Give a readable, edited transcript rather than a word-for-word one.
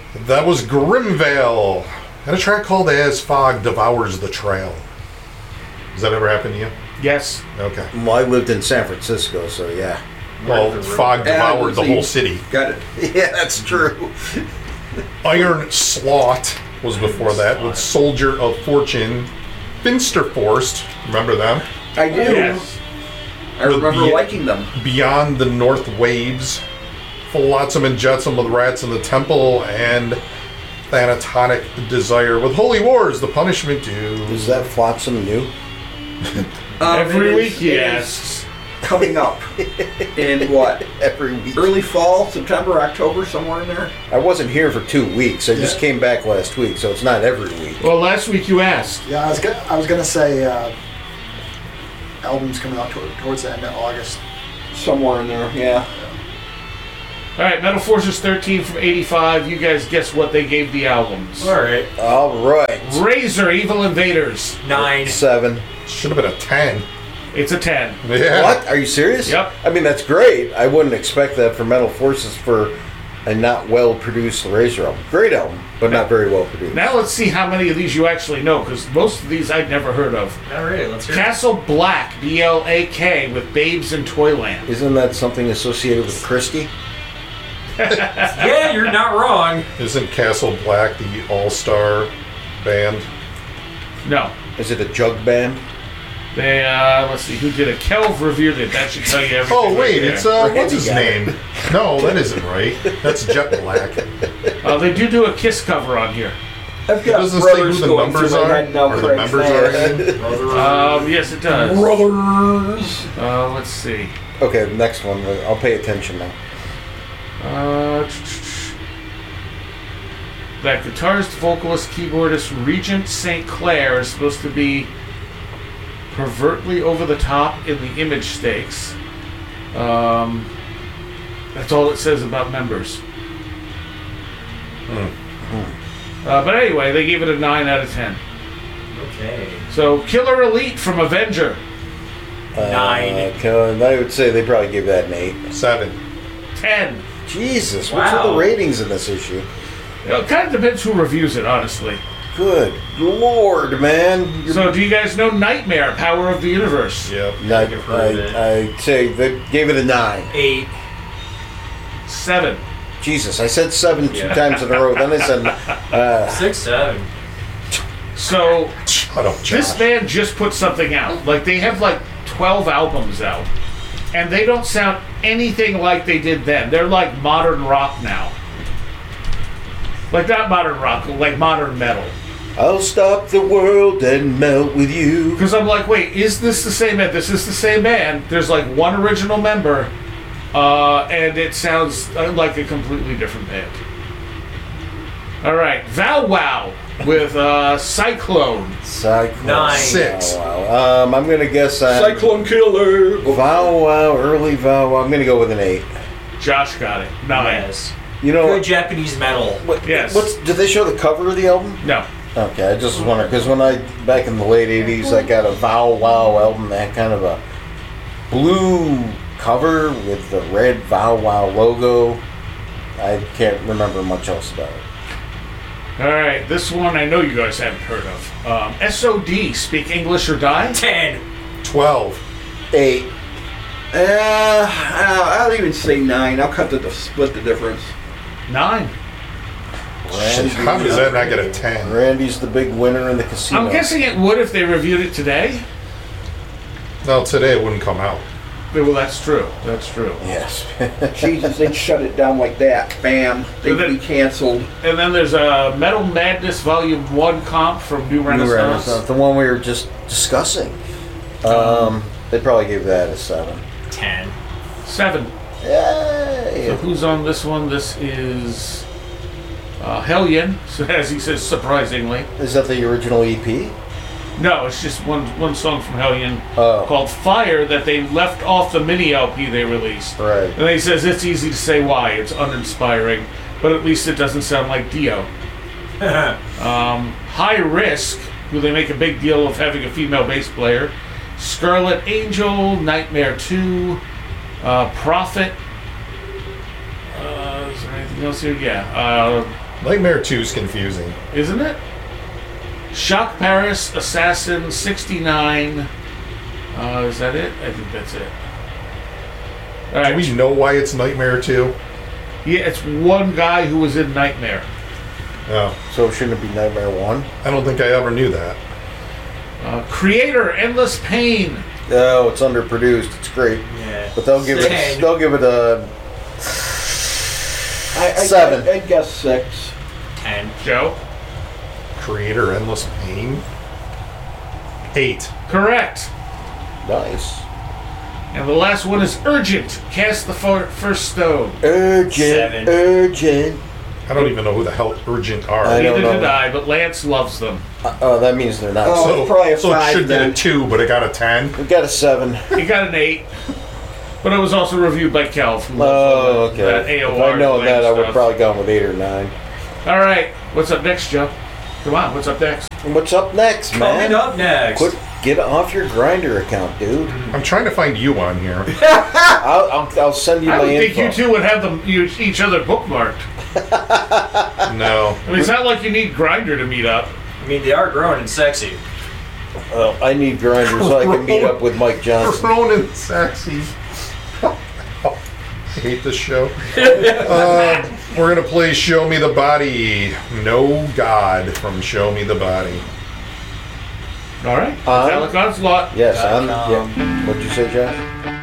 That was Grimvale. And a track called As Fog Devours the Trail. Does that ever happen to you? Yes. Okay. Well, I lived in San Francisco, so yeah. Well, fog devoured the whole city. Got it. Yeah, that's true. Iron Slot was before that with Soldier of Fortune. Finsterforced, remember them? I do. Yes. I remember liking them. Beyond the North Waves. Flotsam and Jetsam with Rats in the Temple. And Thanatonic Desire with Holy Wars, The Punishment Due. Is that Flotsam new? Every it week is- he it asks. is coming up in what? Every week. Early fall, September, October, somewhere in there. I wasn't here for 2 weeks. I just came back last week, so it's not every week. Well, last week you asked. Yeah, I was gonna say album's coming out towards the end of August. Somewhere in there, yeah. All right, Metal Forces 13 from 85. You guys guess what they gave the albums. All right. All right. Razor, Evil Invaders. 9. 7. Should have been a 10. It's a 10. Yeah. What? Are you serious? Yep. I mean, that's great. I wouldn't expect that for Metal Forces for a not well-produced Razor album. Great album, but not very well-produced. Now let's see how many of these you actually know, because most of these I'd never heard of. All right, let's hear it. Castle Black, B-L-A-K, with Babes in Toyland. Isn't that something associated with Christie? Yeah, you're not wrong. Isn't Castle Black the all-star band? No. Is it a jug band? They, let's see, who did it? Kelv reviewed it. That should tell you everything. Oh, wait, right it's, there. what's his name? No, that isn't right. That's Jet Black. They do a Kiss cover on here. I've It got doesn't say who brothers the going numbers through my are, head now, or the Craig. members are. Yes, it does. Brothers. Let's see. Okay, next one. I'll pay attention now. That guitarist, vocalist, keyboardist Regent St. Clair is supposed to be pervertly over the top in the image stakes. That's all it says about members. But anyway, they gave it a 9 out of 10. Okay. So, Killer Elite from Avenger. 9. I would say they probably give that an 8. 7. 10. Jesus, what's Wow. all the ratings in this issue? It kind of depends who reviews it, honestly. Good Lord, man. So, do you guys know Nightmare, Power of the Universe? Yep. I'd say they gave it a 9. 8. 7. Jesus, I said 7 two times in a row. Then I said 6, 7. So, Shut up, Josh. this band just put something out. Like, they have like 12 albums out. And they don't sound anything like they did then. They're like modern rock now. Like, not modern rock, like modern metal. I'll stop the world and melt with you. Because I'm like, wait, is this the same band? This is the same band. There's like one original member, and it sounds like a completely different band. All right, Vow Wow with Cyclone. Cyclone. 9. 6. Wow. I'm going to guess Cyclone Killer. Vow Wow, early Vow Wow. I'm going to go with an 8. Josh got it. 9. Yes. You know, Good Japanese metal. Yes. did they show the cover of the album? No. Okay, I just was wondering, because when back in the late 80s, I got a Vow Wow album that had kind of a blue cover with the red Vow Wow logo. I can't remember much else about it. All right, this one I know you guys haven't heard of. SOD, Speak English or Die? 10. 12. 8. I'll even say 9. I'll split the difference. 9. How does that not get a 10? Randy's the big winner in the casino. I'm guessing it would if they reviewed it today. No, today it wouldn't come out. Well, that's true. That's true. Yes. Jesus, they'd shut it down like that. Bam. They'd be canceled. And then there's a Metal Madness Volume 1 comp from New Renaissance. The one we were just discussing. They probably gave that a 7. 10. 7. So Yay! who's on this one? This is Hellion, so as he says, surprisingly. Is that the original EP? No, it's just one song from Hellion Oh. called Fire that they left off the mini LP they released. Right. And he says it's easy to say why. It's uninspiring, but at least it doesn't sound like Dio. High Risk, who they make a big deal of having a female bass player. Scarlet Angel, Nightmare 2, Prophet. Is there anything else here? Yeah. Nightmare 2 is confusing. Isn't it? Shock Paris, Assassin, 69. Is that it? I think that's it. All right. Do we know why it's Nightmare 2? Yeah, it's one guy who was in Nightmare. Oh, So shouldn't it be Nightmare 1? I don't think I ever knew that. Creator, Endless Pain. Oh, it's underproduced. It's great. Yeah. But they'll give it a I 7. I'd guess 6. 10. Joe? Creator Endless Pain? 8. Correct. Nice. And the last one is Urgent. Cast the first stone. Urgent. 7. Urgent. I don't even know who the hell Urgent are. I don't Neither know. did I, but Lance loves them. Oh, that means they're not. Oh. So it's probably a so it 5 should get then. a 2, but it got a 10. we got a 7. He got an 8. But it was also reviewed by Kel from Oh, that okay. AOR. If I'd known that, I would have stuff. probably gone with 8 or 9. All right. What's up next, Joe? Come on. What's up next? And what's up next, man? Coming up next. Get off your Grinder account, dude. I'm trying to find you on here. I'll send you I my would think info. you two would have them each other bookmarked. No. I mean, it's not like you need Grinder to meet up. I mean, they are growing and sexy. Well, I need Grinder so I can meet up with Mike Johnson. Ronan Sexy. I hate this show. We're going to play Show Me the Body. No God from Show Me the Body. All right. Metallic Onslaught. Yes, .com. yeah. What'd you say, Josh?